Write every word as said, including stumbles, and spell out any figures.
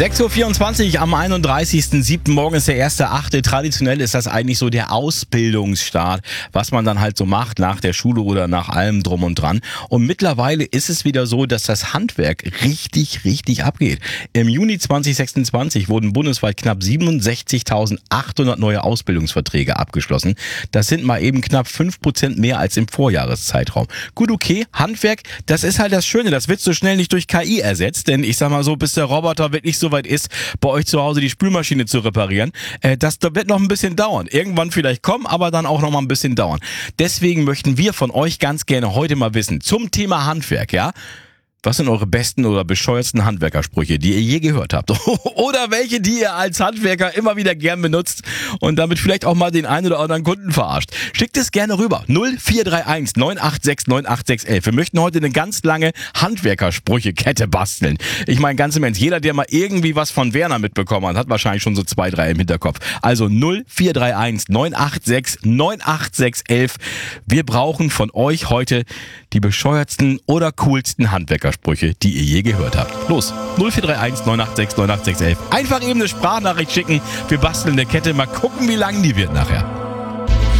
sechs Uhr vierundzwanzig am einunddreißigsten siebten Morgen ist der erste achte Traditionell ist das eigentlich so der Ausbildungsstart, was man dann halt so macht nach der Schule oder nach allem drum und dran. Und mittlerweile ist es wieder so, dass das Handwerk richtig, richtig abgeht. Im Juni zwanzig sechsundzwanzig wurden bundesweit knapp siebenundsechzigtausendachthundert neue Ausbildungsverträge abgeschlossen. Das sind mal eben knapp fünf Prozent mehr als im Vorjahreszeitraum. Gut, okay, Handwerk, das ist halt das Schöne, das wird so schnell nicht durch K I ersetzt, denn ich sag mal so, bis der Roboter wirklich soweit ist, bei euch zu Hause die Spülmaschine zu reparieren, äh, das, das wird noch ein bisschen dauern. Irgendwann vielleicht kommen, aber dann auch noch mal ein bisschen dauern. Deswegen möchten wir von euch ganz gerne heute mal wissen, zum Thema Handwerk, ja? Was sind eure besten oder bescheuertsten Handwerkersprüche, die ihr je gehört habt? Oder welche, die ihr als Handwerker immer wieder gern benutzt und damit vielleicht auch mal den einen oder anderen Kunden verarscht? Schickt es gerne rüber. null vier drei eins neun acht sechs neun acht sechs eins. Wir möchten heute eine ganz lange Handwerkersprüche-Kette basteln. Ich meine, ganz im Ernst, jeder, der mal irgendwie was von Werner mitbekommen hat, hat wahrscheinlich schon so zwei, drei im Hinterkopf. Also null vier drei eins neun acht sechs neun acht sechs eins. Wir brauchen von euch heute die bescheuertsten oder coolsten Handwerkersprüche. Sprüche, die ihr je gehört habt. Los, null vier drei eins neun acht sechs neun acht sechs eins. Einfach eben eine Sprachnachricht schicken. Wir basteln eine Kette, mal gucken, wie lang die wird nachher.